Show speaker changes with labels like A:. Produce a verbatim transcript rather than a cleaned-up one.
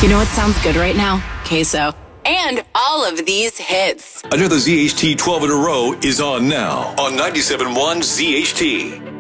A: You know what sounds good right now? Queso. And all of these hits.
B: Another Z H T twelve in a row is on now on ninety-seven point one Z H T.